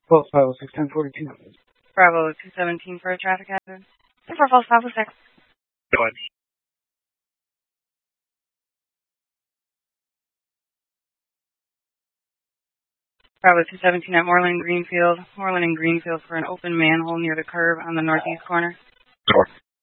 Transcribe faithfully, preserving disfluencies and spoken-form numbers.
False five oh six, ten forty-two. Bravo two seventeen for a traffic hazard. For false five oh six. Go ahead. Bravo two seventeen at Moreland Greenfield. Moreland and Greenfield for an open manhole near the curb on the northeast corner. Sure.